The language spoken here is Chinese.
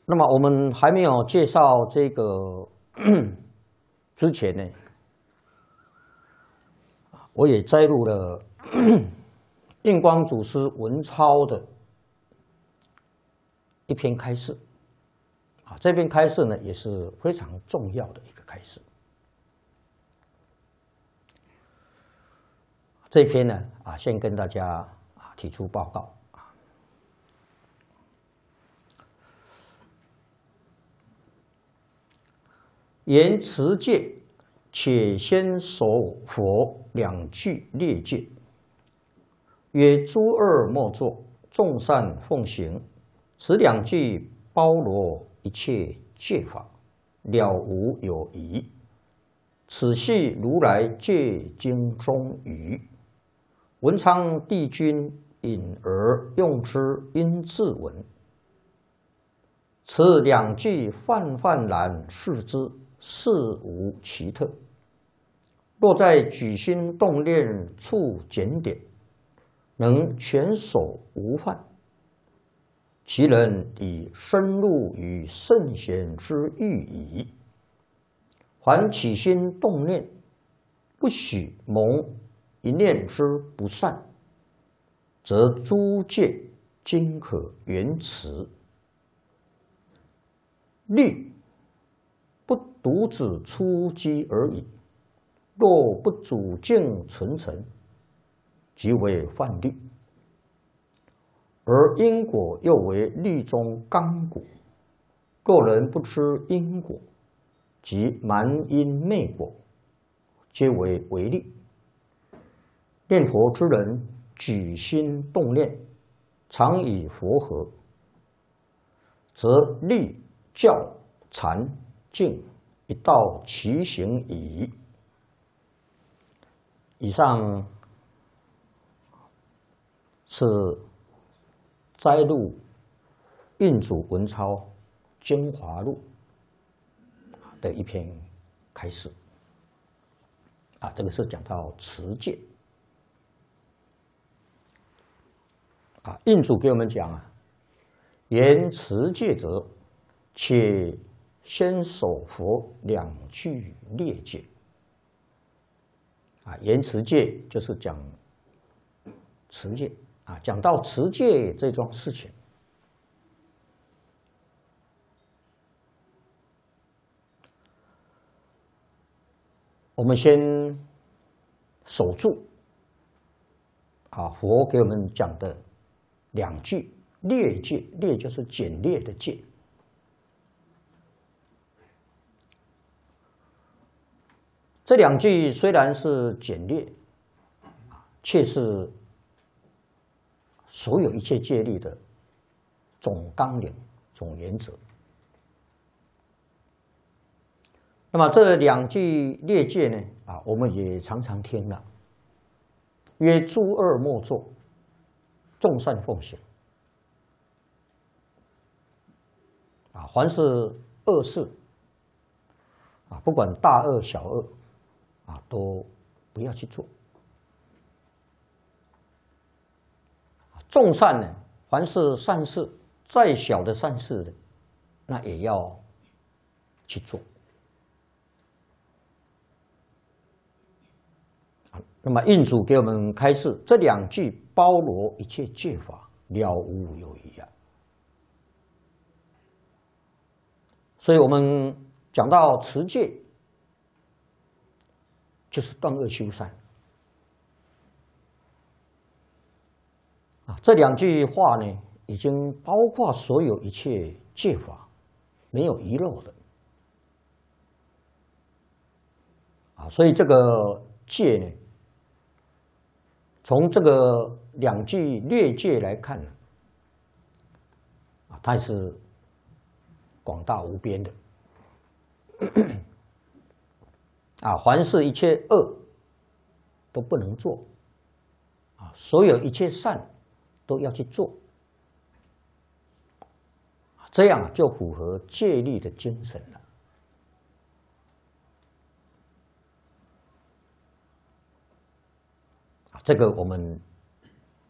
那么我们还没有介绍这个之前呢，我也摘录了印光祖师文钞的一篇开示啊，这篇开示呢也是非常重要的一个开示。这篇呢先跟大家提出报告。言持戒，且先守佛两句列戒，曰：诸恶莫作，众善奉行。此两句包罗一切戒法，了无有疑。此系如来戒经中语。文昌帝君引而用之，应自闻。此两句泛泛然视之，事无奇特。若在举心动念处检点，能全守无犯，其人已深入于圣贤之域矣。凡起心动念，不许蒙一念之不善，则诸戒均可圆持。律不独指出击而已，若不主境存成，即为犯律。而因果又为律中纲果，若人不知因果，即蛮因昧果，皆为违律。念佛之人举心动念，常以佛合，则律教禅净一道齐行矣。以上是摘录印祖文钞精华录的一篇开示这个是讲到持戒印祖给我们讲言持戒者，且先守佛两句列戒言持戒就是讲持戒讲到持戒这桩事情，我们先守住佛给我们讲的两句列戒，列就是简略的戒。这两句虽然是简略，却是所有一切戒律的总纲领、总原则。那么这两句列戒呢我们也常常听了，曰：诸恶莫作，众善奉行。凡是恶事不管大恶小恶都不要去做。众善呢，凡是善事，再小的善事的，那也要去做。那么印祖给我们开示，这两句包罗一切戒法，了无有疑所以我们讲到持戒，就是断恶修善这两句话呢，已经包括所有一切戒法，没有遗漏的所以这个戒呢，从这个两句略戒来看呢它是广大无边的凡是一切恶都不能做所有一切善都要去做，这样就符合戒律的精神了。这个我们